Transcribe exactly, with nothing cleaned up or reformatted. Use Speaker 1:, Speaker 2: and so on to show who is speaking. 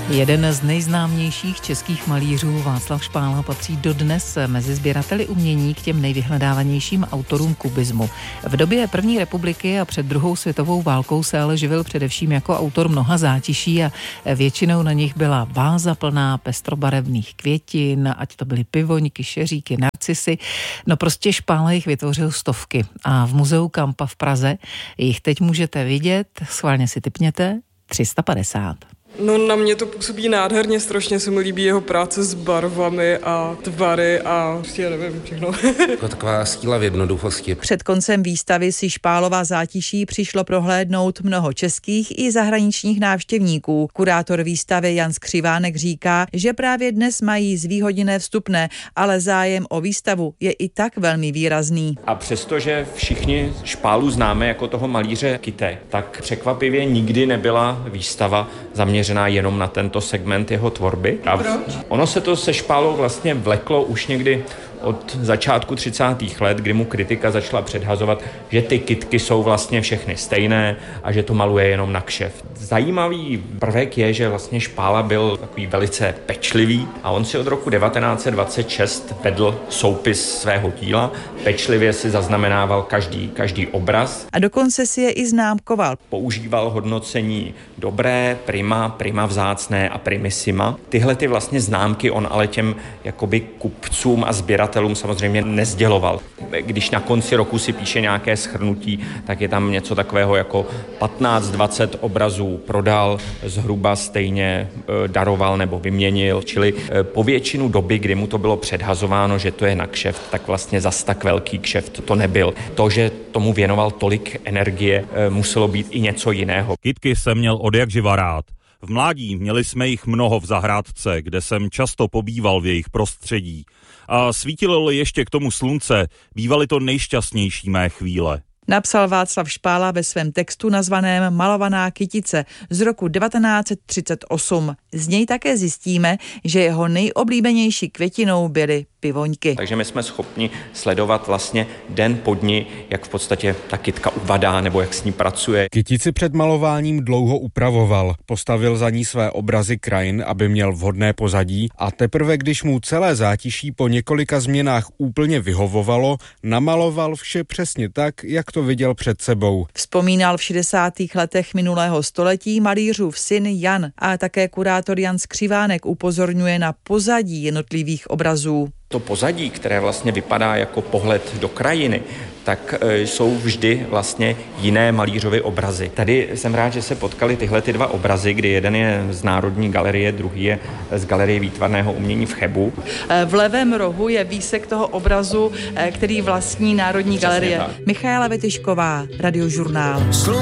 Speaker 1: Jeden z nejznámějších českých malířů Václav Špála patří dodnes mezi sběrateli umění k těm nejvyhledávanějším autorům kubismu. V době první republiky a před druhou světovou válkou se ale živil především jako autor mnoha zátiší a většinou na nich byla váza plná pestrobarevných květin, ať to byly pivoňky, šeříky, narcisy. No prostě Špála jich vytvořil stovky a v muzeu Kampa v Praze jich teď můžete vidět, schválně si tipněte, tři sta padesát.
Speaker 2: No na mě to působí nádherně, strašně se mi líbí jeho práce s barvami a tvary a prostě nevím všechno.
Speaker 3: Jako taková síla v jednoduchosti.
Speaker 1: Před koncem výstavy si Špálova zátiší přišlo prohlédnout mnoho českých i zahraničních návštěvníků. Kurátor výstavy Jan Skřivánek říká, že právě dnes mají zvýhodněné vstupné, ale zájem o výstavu je i tak velmi výrazný.
Speaker 4: A přestože všichni Špálu známe jako toho malíře kyté, tak překvapivě nikdy nebyla výstava zaměřená jenom na tento segment jeho tvorby. A ono se to se Špálou vlastně vleklo už někdy od začátku třicátých let, kdy mu kritika začala předhazovat, že ty kytky jsou vlastně všechny stejné a že to maluje jenom na kšeft. Zajímavý prvek je, že vlastně Špála byl takový velice pečlivý a on si od roku devatenáct set dvacet šest vedl soupis svého díla, pečlivě si zaznamenával každý, každý obraz.
Speaker 1: A dokonce si je i známkoval.
Speaker 4: Používal hodnocení dobré, prima, prima vzácné a primissima. Tyhle ty vlastně známky on ale těm jakoby kupcům a sběratelům samozřejmě nezděloval. Když na konci roku si píše nějaké shrnutí, tak je tam něco takového jako patnáct dvacet obrazů prodal, zhruba stejně daroval nebo vyměnil, čili po většinu doby, kdy mu to bylo předhazováno, že to je na kšeft, tak vlastně zas tak velký kšeft to nebyl. To, že tomu věnoval tolik energie, muselo být i něco jiného.
Speaker 5: Kytky jsem měl odjakživa rád. V mládí měli jsme jich mnoho v zahrádce, kde jsem často pobýval v jejich prostředí. A svítilo-li ještě k tomu slunce, bývaly to nejšťastnější mé chvíle.
Speaker 1: Napsal Václav Špála ve svém textu nazvaném Malovaná kytice z roku devatenáct set třicet osm. Z něj také zjistíme, že jeho nejoblíbenější květinou byly pivoňky.
Speaker 4: Takže my jsme schopni sledovat vlastně den po dni, jak v podstatě ta kytka uvadá nebo jak s ní pracuje.
Speaker 6: Kytici před malováním dlouho upravoval, postavil za ní své obrazy krajin, aby měl vhodné pozadí a teprve když mu celé zátiší po několika změnách úplně vyhovovalo, namaloval vše přesně tak, jak to viděl před sebou.
Speaker 1: Vzpomínal v šedesátých letech minulého století malířův syn Jan a také kurátor Jan Skřivánek upozorňuje na pozadí jednotlivých obrazů.
Speaker 4: To pozadí, které vlastně vypadá jako pohled do krajiny, tak e, jsou vždy vlastně jiné malířovy obrazy. Tady jsem rád, že se potkali tyhle ty dva obrazy, kdy jeden je z Národní galerie, druhý je z Galerie výtvarného umění v Chebu.
Speaker 1: V levém rohu je výsek toho obrazu, který vlastní Národní galerie. Michaela Vetyšková, Radiožurnál.